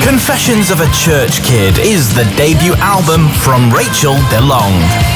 Confessions of a Church Kid is the debut album from Rachel DeLong.